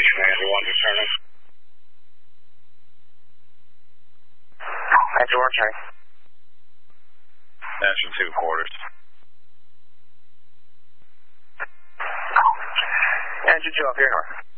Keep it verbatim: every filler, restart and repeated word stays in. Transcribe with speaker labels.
Speaker 1: Station Angel one returning.
Speaker 2: Angel one returning.
Speaker 1: Engine two quarters.
Speaker 2: Engine two up here north.